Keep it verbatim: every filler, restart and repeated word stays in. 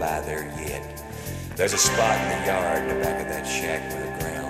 by there yet. There's a spot in the yard in the back of that shack where the ground